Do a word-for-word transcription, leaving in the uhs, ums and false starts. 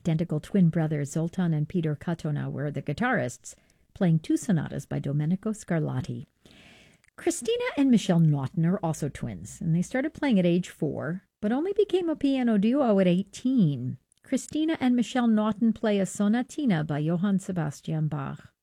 identical twin brothers Zoltan and Peter Katona were the guitarists, playing two sonatas by Domenico Scarlatti. Christina and Michelle Naughton are also twins, and they started playing at age four, but only became a piano duo at eighteen. Christina and Michelle Naughton play a sonatina by Johann Sebastian Bach.